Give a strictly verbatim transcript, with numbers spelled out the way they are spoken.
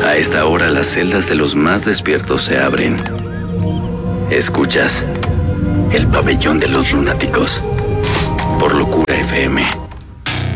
A esta hora las celdas de los más despiertos se abren. Escuchas el pabellón de los lunáticos por Locura F M.